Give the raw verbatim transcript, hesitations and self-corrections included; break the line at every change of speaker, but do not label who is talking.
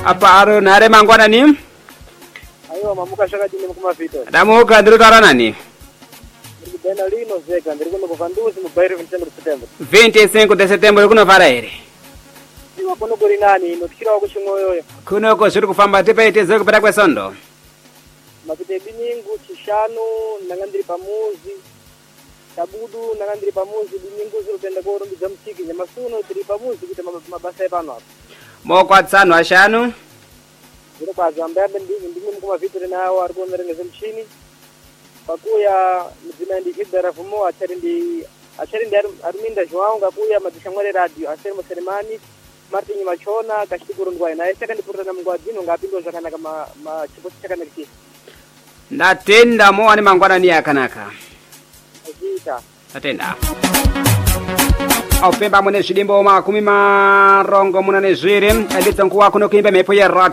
apa aro nare mangwana ni
Ayo mamuka shaka jini mkuma vito.
Damuka ndiru tara nani
Ndibena lino zeka ndiri kuno kufanduzi mubairi vincengo de setembro
vinte e cinco de setembro kuno fara ere
Iwa kuno kuri nani ino tikira wako shungoyoyo
kuno ko shuru kufamba tipaite zeko kupita kwe sondo
Mapite biningu chishanu nangandiri pamuzi Tabudu nangandiri pamuzi biningu zuru tenda koro mbiza mchiki Nyamasuno tiri pamuzi kita mabasa epano hapo
Moko atsanu ashanu
Zuru kwa zambebe ndimi mkuma vito rina awa argo ngerengeze mchini Pakuya mzima ndi kibera fumo achari ndi achari ndi aruminda Joao ngakuya madishamwele radio achari Moselemani Martin Machona kashikuru ndwaye na second purta mngwadino ngapindo zakana kama chipo chakana kiti
ndatenda mo ani mangwana ni akanaka
Ajita
atenda Aufemba mune zvidimbo makumi marongo muna nezviri Editsa nkuwa kuno kuimba mepo ya